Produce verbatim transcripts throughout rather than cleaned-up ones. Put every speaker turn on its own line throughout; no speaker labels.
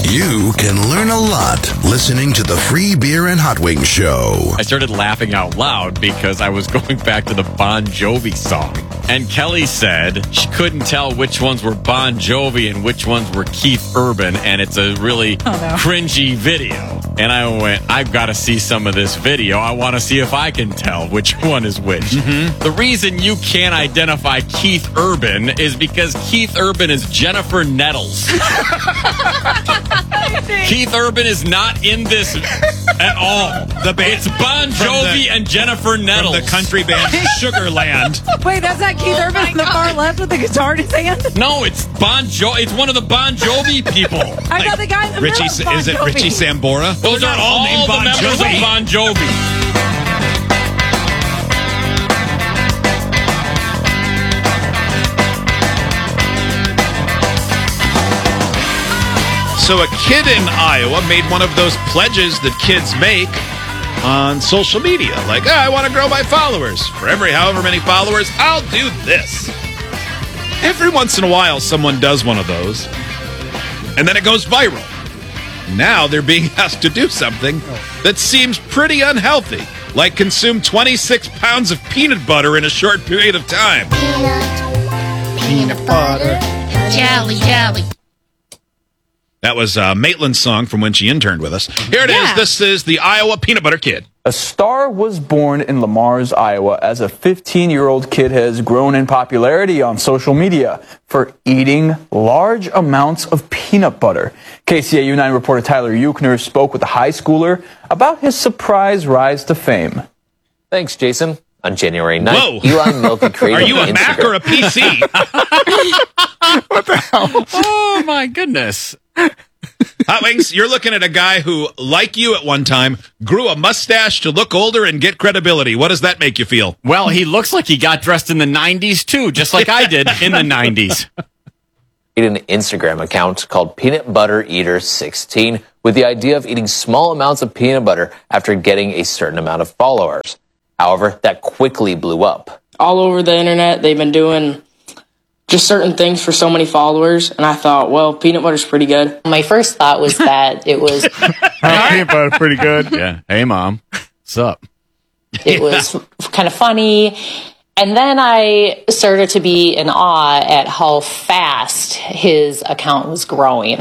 You can learn a lot listening to the Free Beer and Hot Wings Show.
I started laughing out loud because I was going back to the Bon Jovi song. And Kelly said she couldn't tell which ones were Bon Jovi and which ones were Keith Urban. And it's a really
oh, no.
cringy video. And I went, I've got to see some of this video. I want to see if I can tell which one is which. Mm-hmm. The reason you can't identify Keith Urban is because Keith Urban is Jennifer Nettles. Keith Urban is not in this at all. The band, it's Bon Jovi the, and Jennifer Nettles.
From the country band Sugarland.
Wait, that's not Keith oh Urban on the far left with the guitar in his hand?
No, it's Bon Jovi. It's one of the Bon Jovi people.
I like, thought the guy in the
Richie,
middle bon
is it
Jovi.
Richie Sambora?
Those are all, all named Bon members Jovi. Of Bon Jovi.
So a kid in Iowa made one of those pledges that kids make on social media. Like, oh, I want to grow my followers. For every however many followers, I'll do this. Every once in a while, someone does one of those, and then it goes viral. Now they're being asked to do something that seems pretty unhealthy, like consume twenty-six pounds of peanut butter in a short period of time.
Peanut, peanut butter, jelly, jelly.
That was uh, Maitland's song from when she interned with us. Here it yeah. is. This is the Iowa Peanut Butter Kid.
A star was born in Lamar's, Iowa, as a fifteen-year-old kid has grown in popularity on social media for eating large amounts of peanut butter. K C A U nine reporter Tyler Euchner spoke with the high schooler about his surprise rise to fame.
Thanks, Jason. On January ninth,
Whoa.
Eli Milky created
Are you a Mac or a P C?
What the hell? Oh, my goodness.
Hot Wings, you're looking at a guy who, like you at one time, grew a mustache to look older and get credibility. What does that make you feel?
Well, he looks like he got dressed in the nineties, too, just like I did in the nineties.
An Instagram account called Peanut Butter Eater sixteen with the idea of eating small amounts of peanut butter after getting a certain amount of followers. However, that quickly blew up.
All over the internet, they've been doing just certain things for so many followers, and I thought, well, peanut butter's pretty good.
My first thought was that it was...
Peanut butter pretty good. Yeah. Hey, Mom. What's up?
It was kind of funny. And then I started to be in awe at how fast his account was growing.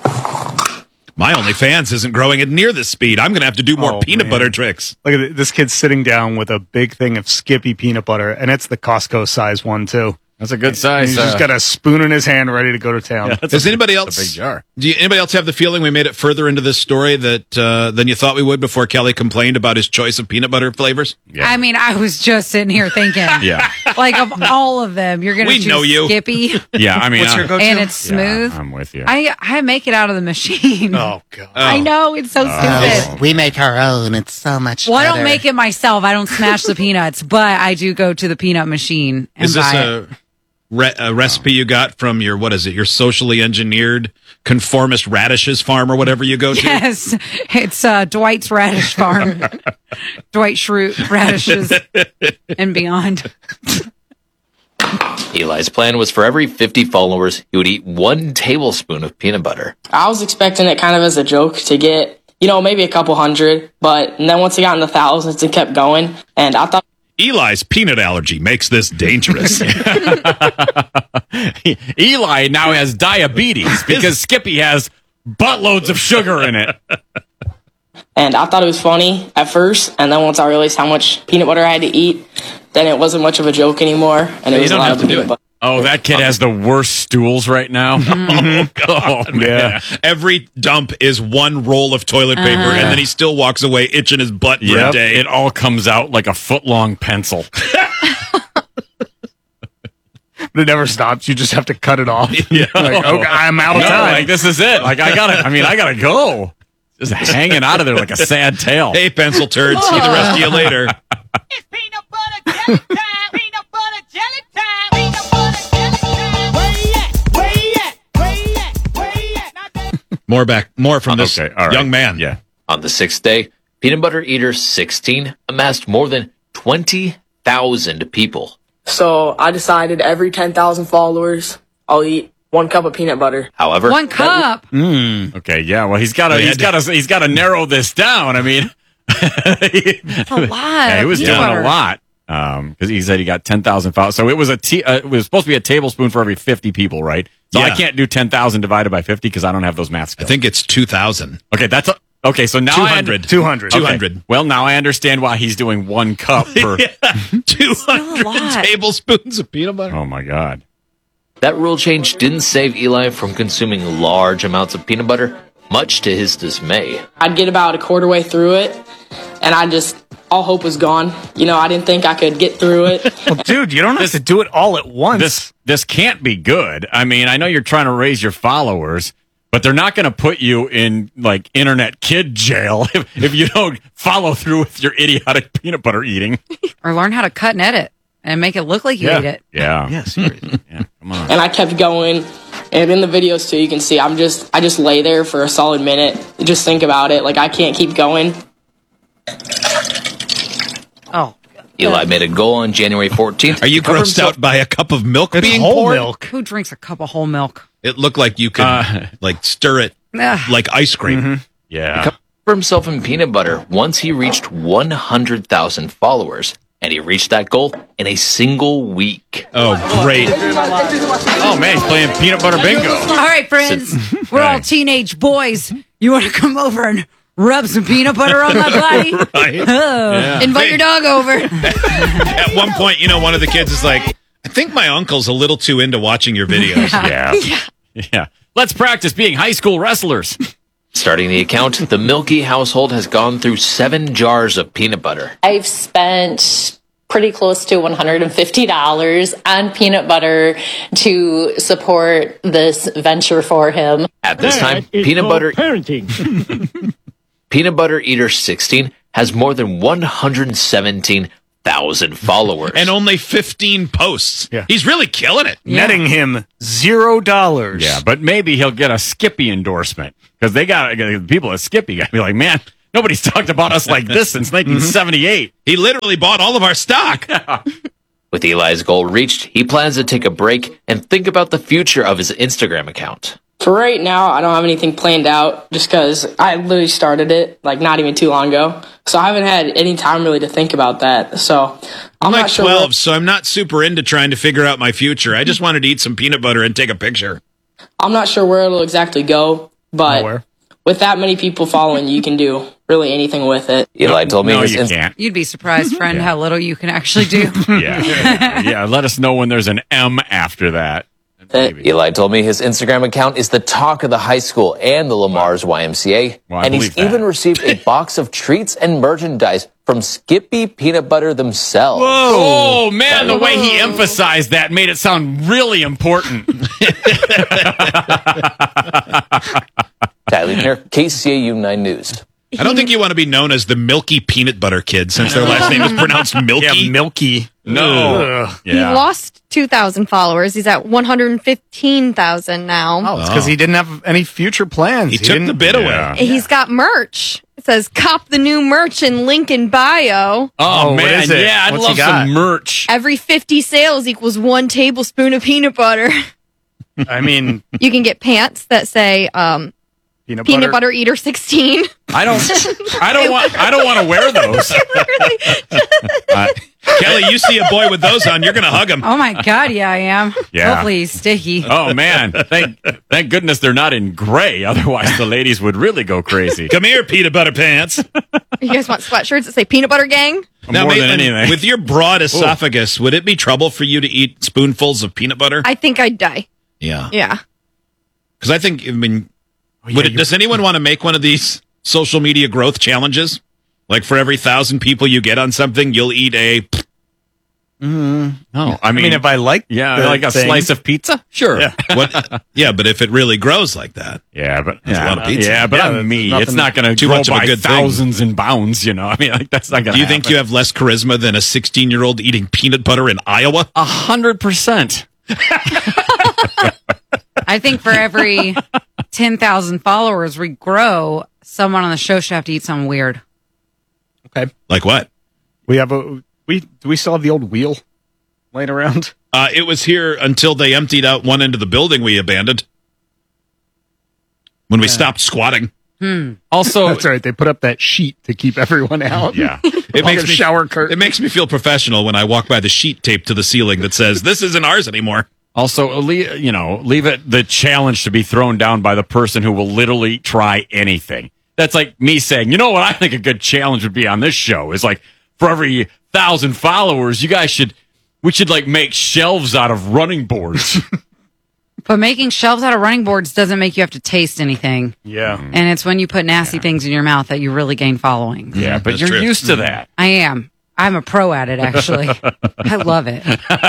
My OnlyFans isn't growing at near this speed. I'm going to have to do more
oh,
peanut
man.
butter tricks.
Look at it. This kid's sitting down with a big thing of Skippy peanut butter, and it's the Costco size one, too.
That's a good size.
He's
uh,
just got a spoon in his hand ready to go to town.
Yeah, Does
a,
anybody else?
A big jar.
Do you, anybody else have the feeling we made it further into this story that uh, than you thought we would before Kelly complained about his choice of peanut butter flavors?
Yeah. I mean, I was just sitting here thinking,
yeah,
like of all of them, you're going to choose
know you.
Skippy.
Yeah, I mean,
what's your go-to?
And it's smooth.
Yeah, I'm with you.
I I make it out of the machine.
Oh god,
I know it's so
Oh.
stupid.
We make our own. It's so much.
Well, I
better.
don't make it myself. I don't smash the peanuts, but I do go to the peanut machine and
Is this
buy
a,
it.
re- a recipe you got from your what is it? Your socially engineered conformist radishes farm or whatever you go to?
Yes, it's uh, Dwight's Radish Farm, Dwight Schrute radishes and beyond.
Eli's plan was for every fifty followers, he would eat one tablespoon of peanut butter.
I was expecting it kind of as a joke to get, you know, maybe a couple hundred, but and then once it got in the thousands, it kept going, and I thought
Eli's peanut allergy makes this dangerous.
Eli now has diabetes because Skippy has buttloads of sugar in it.
And I thought it was funny at first, and then once I realized how much peanut butter I had to eat, then it wasn't much of a joke anymore, and it
you
was a
don't
lot
have
of
to do
peanut
it.
butter.
Oh, that kid has the worst stools right now.
Oh, God.
Oh, man.
Every dump is one roll of toilet paper,
Uh-huh.
and then he still walks away itching his butt for
Yep.
a day.
It all comes out like a foot-long pencil.
But it never stops. You just have to cut it off.
Yeah.
Like, okay, I'm out of
No,
time.
like, this is it. Like, I gotta, I mean, I gotta go. Just hanging out of there like a sad tail.
Hey, pencil turds. See the rest of you later.
It's peanut butter jelly time. Peanut butter jelly time. Peanut butter jelly time. Where you at? Where you at? Where you at? Where you at? Not that-
More back, more from this
Okay, all right.
young man.
Yeah.
On the sixth day, Peanut Butter Eater sixteen amassed more than twenty thousand people.
So I decided every ten thousand followers, I'll eat one cup of peanut butter.
However,
One cup.
Mm. Okay, yeah. Well, he's got to
Well, he
he's
had
got to he's got to narrow this down. I mean,
That's a lot.
yeah, he was
Peanut
doing
butter.
a lot. Um, because he said he got ten thousand followers. So it was a t- uh, it was supposed to be a tablespoon for every fifty people, right? So I
Yeah.
can't do ten thousand divided by fifty because I don't have those math skills.
I think it's two thousand.
Okay, that's a, okay. So now
two
I
hundred.
under-
two hundred.
Okay.
two hundred.
Well, now I understand why he's doing one cup per.
two
lot.
hundred tablespoons of peanut butter.
Oh my god.
that rule change didn't save Eli from consuming large amounts of peanut butter, much to his dismay.
I'd get about a quarter way through it, and I just, all hope was gone. You know, I didn't think I could get through it.
Well, dude, you don't have to do it all at once.
This this can't be good. I mean, I know you're trying to raise your followers, but they're not going to put you in like internet kid jail if, if you don't follow through with your idiotic peanut butter eating.
Or learn how to cut and edit and make it look like you
Yeah.
ate it.
Yeah.
yeah, seriously.
Yeah. Come on.
And I kept going. And in the videos too, you can see I'm just, I just lay there for a solid minute. Just think about it. Like, I can't keep going.
Oh.
Eli made a goal on January fourteenth.
Are you
to cover
grossed
himself-
out by a cup of milk
It's
being
whole
poured?
milk.
Who drinks a cup of whole milk?
It looked like you could
Uh,
like stir it
Ugh.
like ice cream.
Mm-hmm.
Yeah.
cover himself in peanut butter once he reached one hundred thousand followers. And he reached that goal in a single week.
Oh, great.
Oh man, he's playing peanut butter bingo.
All right, friends. We're all teenage boys. You want to come over and rub some peanut butter on my body?
Right?
Oh.
Invite your dog over.
At one point, you know, one of the kids is like, I think my uncle's a little too into watching your videos.
Yeah. Yeah. Let's practice being high school wrestlers.
Starting the account, the Milky household has gone through seven jars of peanut butter.
I've spent pretty close to one hundred fifty dollars on peanut butter to support this venture for him.
At this time, peanut butter Peanut Butter Eater sixteen has more than one hundred seventeen thousand followers.
And only fifteen posts.
Yeah.
He's really killing it.
Netting him zero dollars.
Yeah, but maybe he'll get a Skippy endorsement because they got the people at Skippy got to be like, man, nobody's talked about us like this since nineteen seventy-eight.
He literally bought all of our stock.
With Eli's goal reached, he plans to take a break and think about the future of his Instagram account.
For right now, I don't have anything planned out just because I literally started it like not even too long ago. So I haven't had any time really to think about that. So I'm,
I'm like
not sure.
twelve,
Where,
so I'm not super into trying to figure out my future. I just wanted to eat some peanut butter and take a picture.
I'm not sure where it'll exactly go, but
Nowhere.
with that many people following you, you can do really anything with it.
Eli told me
No,
his
you
Inst-
can't.
You'd be surprised, friend, how little you can actually do.
Yeah. yeah. Yeah. Let us know when there's an M after that. Maybe.
Eli told me his Instagram account is the talk of the high school and the Lamar's Y M C A.
Well, I
and he's
believe that.
even received a box of treats and merchandise from Skippy Peanut Butter themselves.
Oh man, the way he emphasized that made it sound really important.
Tyler here, K C A U nine News.
I don't think you want to be known as the Milky Peanut Butter Kid since their last name is pronounced Milky.
Yeah, Milky.
No.
Ugh.
Yeah.
He lost two thousand followers. He's at one hundred fifteen thousand now.
Oh, it's because he didn't have any future plans.
He took
didn't-
the bid
Yeah.
away.
He's got merch. It says cop the new merch in link in bio.
Oh,
Oh, what
man,
is it?
yeah, I'd
What's he
love
got?
some merch.
Every fifty sales equals one tablespoon of peanut butter.
I mean,
You can get pants that say um,
peanut,
peanut butter eater sixteen.
I don't. I don't want. I don't want to wear those. Uh,
Kelly, you see a boy with those on, you're going to hug him.
Oh my God, yeah, I am.
Yeah.
Hopefully he's sticky.
oh man, thank thank goodness they're not in gray. Otherwise, the ladies would really go crazy.
Come here, peanut butter pants.
You guys want sweatshirts that say peanut butter gang?
Now,
More than
Maitland,
anything.
with your broad esophagus, would it be trouble for you to eat spoonfuls of peanut butter?
I think I'd die.
yeah.
Yeah.
Because I think, I mean,
yeah,
would it,
you-
does anyone want to make one of these social media growth challenges? Like for every thousand people you get on something, you'll eat a.
no, I
I
mean,
mean, if I like,
yeah,
the
like a
thing-
slice of pizza. Sure.
Yeah.
What? Yeah, but if it really grows like that,
Yeah, but
That's a
yeah,
lot of pizza.
yeah, but
Yeah,
I'm
that's
me.
nothing-
It's not going to
too
grow
much of a
by
good thing.
thousands and bounds. You know, I mean, like that's not going to.
do you think you have less charisma than a sixteen-year-old eating peanut butter in Iowa?
a hundred percent?
I think for every ten thousand followers we grow, someone on the show should have to eat something weird.
Okay.
Like what?
We have a we do we still have the old wheel laying around?
Uh, it was here until they emptied out one end of the building we abandoned. When we stopped squatting.
Hmm.
Also,
that's right. They put up that sheet to keep everyone out.
Yeah.
It makes me
shower curtain.
It makes me feel professional when I walk by the sheet taped to the ceiling that says, this isn't ours anymore.
Also, le- you know, leave it the challenge to be thrown down by the person who will literally try anything. That's like me saying, you know what I think a good challenge would be on this show is like for every thousand followers, you guys should, we should like make shelves out of running boards.
But making shelves out of running boards doesn't make you have to taste anything.
Yeah.
And it's when you put nasty things in your mouth that you really gain following.
Yeah, but
That's
you're
true.
used to that.
I am. I'm a pro at it, actually. I love it.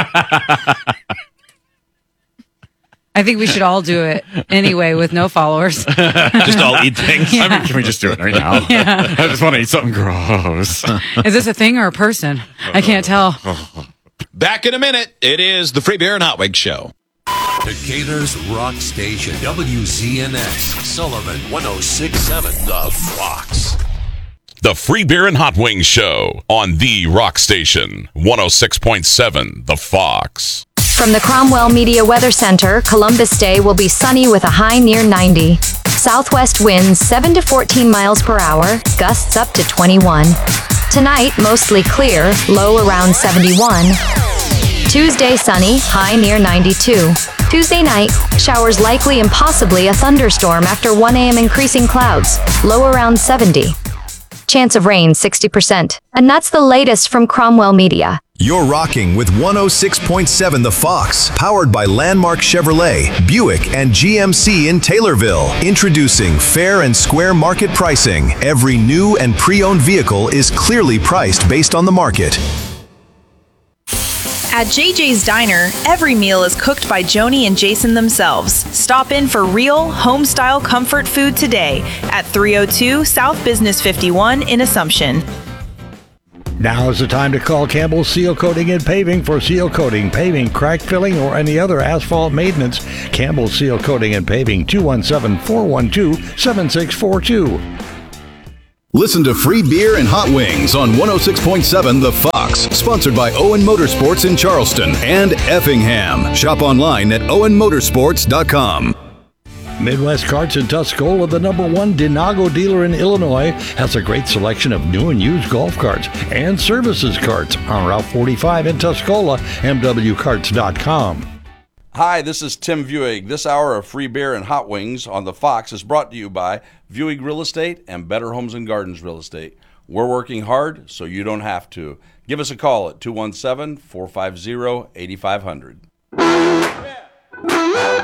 I think we should all do it anyway with no followers.
Just all eat things.
I mean, can we just do it right now?
Yeah.
I just want to eat something gross.
Is this a thing or a person? I can't tell.
Back in a minute. It is the Free Beer and Hot Wings Show.
Decatur's Rock Station, W Z N X, Sullivan one oh six point seven, The Fox.
The Free Beer and Hot Wings Show on the Rock Station, one oh six point seven, The Fox.
From the Cromwell Media Weather Center, Columbus Day will be sunny with a high near ninety. Southwest winds seven to fourteen miles per hour, gusts up to twenty-one. Tonight, mostly clear, low around seventy-one. Tuesday, sunny, high near ninety-two. Tuesday night, showers likely and possibly a thunderstorm after one a.m. increasing clouds, low around seventy. Chance of rain sixty percent. And that's the latest from Cromwell Media.
You're rocking with one oh six point seven The Fox, powered by Landmark Chevrolet, Buick, and G M C in Taylorville. Introducing fair and square market pricing. Every new and pre-owned vehicle is clearly priced based on the market.
At J J's Diner, every meal is cooked by Joni and Jason themselves. Stop in for real, home-style comfort food today at three oh two South Business fifty-one in Assumption.
Now is the time to call Campbell Seal Coating and Paving for seal coating, paving, crack filling, or any other asphalt maintenance. Campbell Seal Coating and Paving, two one seven, four one two, seven six four two.
Listen to Free Beer and Hot Wings on one oh six point seven The Fox, sponsored by Owen Motorsports in Charleston and Effingham. Shop online at owen motorsports dot com.
Midwest Carts in Tuscola, the number one Dinago dealer in Illinois, has a great selection of new and used golf carts and services carts on Route forty-five in Tuscola, m w carts dot com.
Hi, this is Tim Viewig. This hour of Free Beer and Hot Wings on the Fox is brought to you by Viewig Real Estate and Better Homes and Gardens Real Estate. We're working hard so you don't have to. Give us a call at two one seven, four five zero, eight five zero zero.